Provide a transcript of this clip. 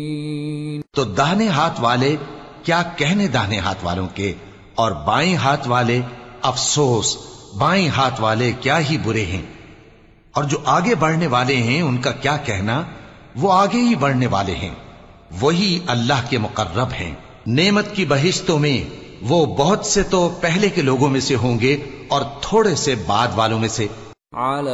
तो दाहिने हाथ वाले क्या कहने दाहिने हाथ वालों के, और बाएं हाथ वाले अफसोस बाएं हाथ वाले क्या ही बुरे हैं। और जो आगे बढ़ने वाले हैं उनका क्या कहना, वो आगे ही बढ़ने वाले हैं, वही अल्लाह के मुकर्रब हैं। नेमत की बहिश्तों में वो बहुत से तो पहले के लोगों में से होंगे और थोड़े से बाद वालों में से।